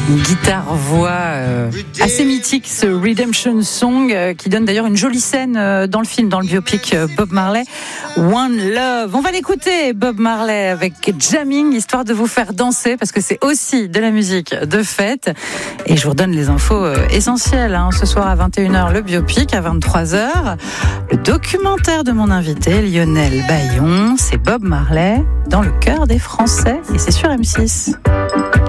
Une guitare-voix assez mythique, ce Redemption Song, qui donne d'ailleurs une jolie scène dans le film, dans le biopic Bob Marley, One Love. On va l'écouter, Bob Marley, avec Jamming, histoire de vous faire danser, parce que c'est aussi de la musique de fête. Et je vous redonne les infos essentielles. Ce soir à 21h, le biopic, à 23h, le documentaire de mon invité, Lionel Bayon. C'est Bob Marley, dans le cœur des Français, et c'est sur M6.